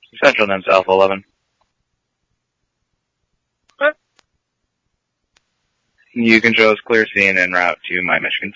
Central NIMS Alpha 11. What? You can show us clear scene en route to my Michigan